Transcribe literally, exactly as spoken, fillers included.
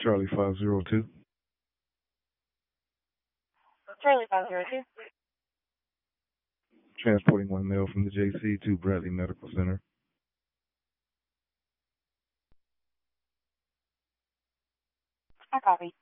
Charlie five zero two. Charlie five zero two. Transporting one male from the J C to Bradley Medical Center. I copy.